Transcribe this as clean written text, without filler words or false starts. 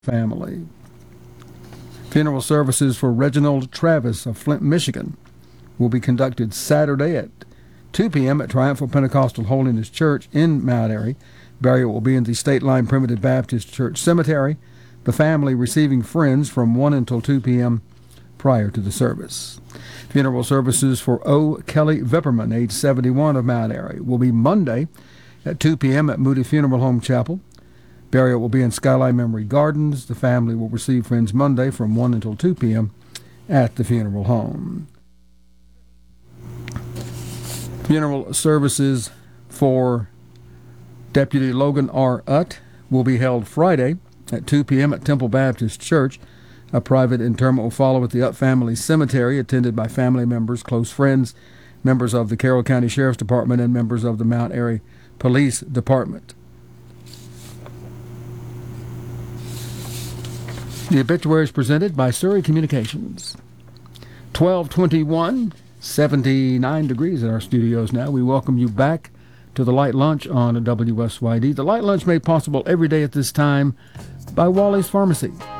family. Funeral services for Reginald Travis of Flint, Michigan will be conducted Saturday at 2 p.m. at Triumphal Pentecostal Holiness Church in Mount Airy. Burial will be in the State Line Primitive Baptist Church Cemetery, the family receiving friends from 1 until 2 p.m. prior to the service. Funeral services for O. Kelly Vipperman, age 71, of Mount Airy, will be Monday at 2 p.m. at Moody Funeral Home Chapel. Burial will be in Skyline Memory Gardens. The family will receive friends Monday from 1 until 2 p.m. at the funeral home. Funeral services for Deputy Logan R. Utt will be held Friday at 2 p.m. at Temple Baptist Church. A private interment will follow at the Utt Family Cemetery, attended by family members, close friends, members of the Carroll County Sheriff's Department, and members of the Mount Airy Police Department. The obituary is presented by Surrey Communications. 12:21, 79 degrees in our studios now. We welcome you back to the Light Lunch on WSYD. The Light Lunch made possible every day at this time by Wally's Pharmacy.